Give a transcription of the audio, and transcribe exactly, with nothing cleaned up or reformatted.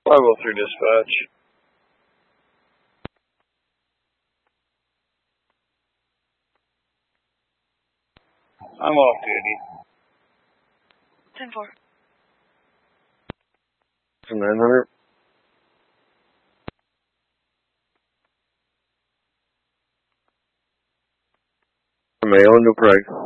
five oh three dispatch. I'm off duty. ten four. nine hundred. Mayo, New Prague.